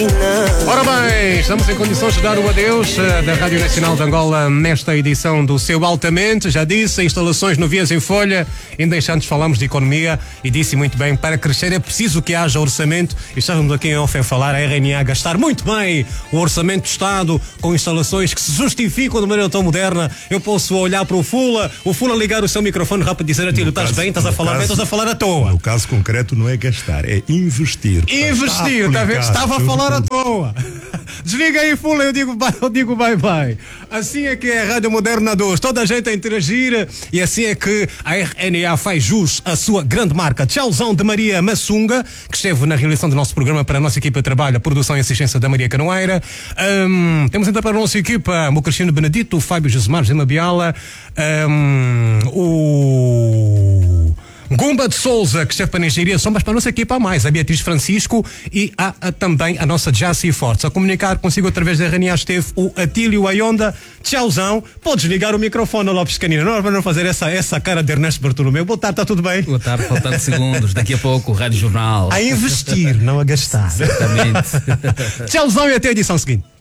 Ora bem, estamos em condições de dar o adeus da Rádio Nacional de Angola nesta edição do seu Altamente. Já disse, instalações no Vias em Folha. Ainda antes falamos de economia e disse muito bem, para crescer é preciso que haja orçamento. E estávamos aqui em off a falar, a RNA gastar muito bem o orçamento do Estado com instalações que se justificam de maneira tão moderna. Eu posso olhar para o Fula ligar o seu microfone rápido e dizer: Atílio, estás bem, estás a falar bem, estás a falar à toa. No caso concreto não é gastar, é investir. Investir, está a ver? Estava a falar à toa. Desliga aí, Fula, eu digo bye. Assim é que é a Rádio Moderna 2. Toda a gente a interagir e assim é que a RNA faz jus à sua grande marca. Tchauzão de Maria Massunga, que esteve na realização do nosso programa para a nossa equipa de trabalho, a produção e assistência da Maria Canoeira. Temos então para a nossa equipa o Cristiano Benedito, o Fábio Josemar Zema Biala, o Gumba de Souza, que esteve para a engenharia, só, mas para a nossa equipa há mais, a Beatriz Francisco e há também a nossa Jaci Fortes. A comunicar consigo através da RNA esteve o Atílio Ayonda. Tchauzão, podes ligar o microfone, Lopes Canina, não vamos fazer essa cara de Ernesto Bartolomeu. Boa tarde, está tudo bem? Boa tarde, faltando segundos, daqui a pouco o Rádio Jornal. A investir, não a gastar. Exatamente. Tchauzão e até a edição seguinte.